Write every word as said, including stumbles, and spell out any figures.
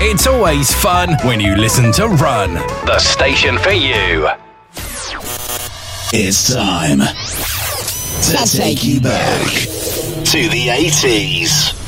It's always fun when you listen to Run, the station for you. It's time to take you back to the eighties.